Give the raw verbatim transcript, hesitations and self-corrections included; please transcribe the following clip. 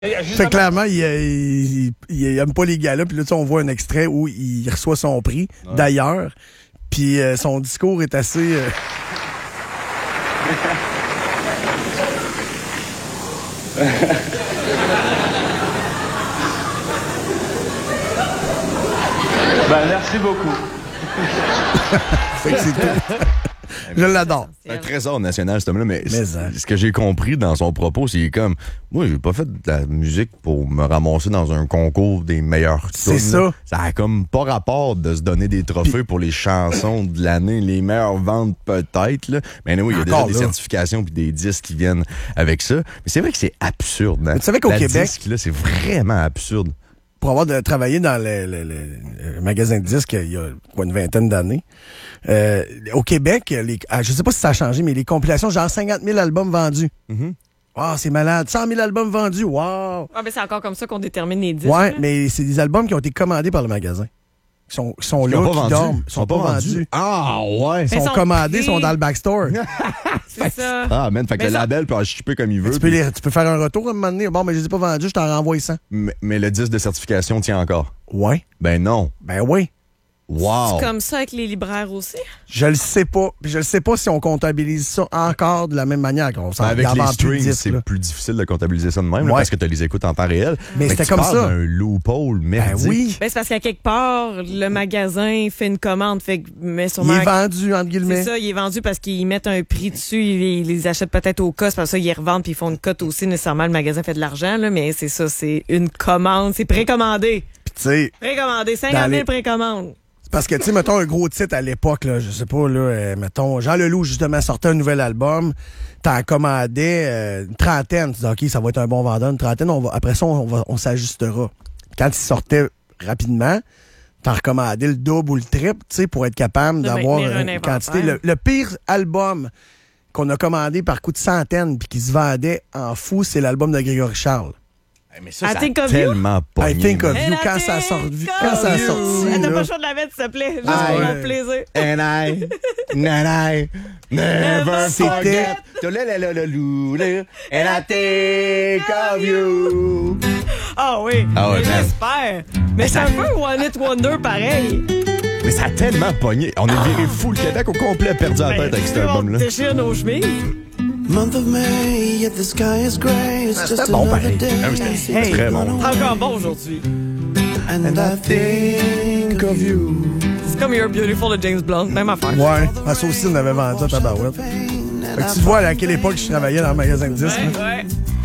Fait clairement, il, il, il, il aime pas les gars-là. Puis là, tu sais, on voit un extrait où il reçoit son prix, ouais. d'ailleurs. Puis euh, son discours est assez... Euh... ben, merci beaucoup. Fait que c'est tout. Je l'adore. C'est un trésor national, cet homme-là, mais, mais hein. ce que j'ai compris dans son propos, c'est comme, moi, j'ai pas fait de la musique pour me ramasser dans un concours des meilleurs tunes. C'est ça. Ça a comme pas rapport de se donner des trophées puis, pour les chansons de l'année, les meilleures ventes peut-être, là. Mais oui, il y a déjà des là. certifications puis des disques qui viennent avec ça. Mais c'est vrai que c'est absurde, hein? Mais tu savais qu'au la Québec... disque, là, c'est vraiment absurde. Pour avoir de, travaillé dans le, le, le, le magasin de disques il y a quoi, une vingtaine d'années, euh, au Québec, les, je sais pas si ça a changé, mais les compilations, genre cinquante mille albums vendus. Mm-hmm. Wow, c'est malade. cent mille albums vendus, wow! Ah, mais c'est encore comme ça qu'on détermine les disques. Ouais, là. Mais c'est des albums qui ont été commandés par le magasin. Ils sont, ils sont là, ils qui vendus. dorment. Ils sont, sont pas, pas vendus. vendus. Ah, ouais! Ils sont, sont commandés, ils sont dans le backstore. C'est ça. Ah, man, fait que mais le ça... label peut en chipper comme il veut. Tu peux, les, tu peux faire un retour à un moment donné. Bon, mais je les ai pas vendus, je t'en renvoie cent. Mais, mais le disque de certification tient encore. Ouais. Ben non. Ben oui. Wow. C'est comme ça avec les libraires aussi? Je le sais pas. Puis je le sais pas si on comptabilise ça encore de la même manière qu'on s'en avec les streams, c'est plus difficile de comptabiliser ça de même, ouais. là, parce que tu les écoutes en temps réel. Mais, mais c'était comme ça. Un loophole merdique. Ben oui. Ben c'est parce qu'à quelque part, le magasin fait une commande, fait que mais sûrement. Il est vendu entre guillemets. C'est ça, il est vendu parce qu'ils mettent un prix dessus, ils, ils les achètent peut-être au cost, parce que ça ils les revendent puis ils font une cote aussi. Nécessairement, le magasin fait de l'argent là, mais c'est ça, c'est une commande, c'est précommandé. Puis tu sais, précommandé, cinquante mille les... précommandes. Parce que, tu sais, mettons un gros titre à l'époque, là, je sais pas, là, euh, mettons, Jean Leloup, justement, sortait un nouvel album, t'en commandais euh, une trentaine, tu dis, OK, ça va être un bon vendeur, une trentaine, on va, après ça, on, va, on s'ajustera. Quand il sortait rapidement, t'en recommandais le double ou le triple, tu sais, pour être capable d'avoir une, une quantité. Le, le pire album qu'on a commandé par coup de centaines puis qui se vendait en fou, c'est l'album de Grégory Charles. Mais ça, ça a tellement pas I think of you quand ça a sorti. Quand ça a sorti. Elle n'a pas le choix de la mettre, s'il te plaît. Juste I, pour mon plaisir. And I, and I never forget. And I think of you. Ah oui. Ah ouais, j'espère. Mais c'est un peu One Hit Wonder pareil. Mais ça a tellement pogné. On est viré fou. Le Québec au complet a perdu la tête avec cet album-là. On déchire nos chemises. Month of May, yet the sky is gray. It's just bon, another day. C'est hey, très bon. Encore bon aujourd'hui. And, And I think of you. C'est comme You're Beautiful de James Blunt, même affaire. Ouais, ah, ça aussi, on avait vendu à tabarouette. Tu vois à quelle époque je travaillais dans le magasin de disques. Ouais, ouais.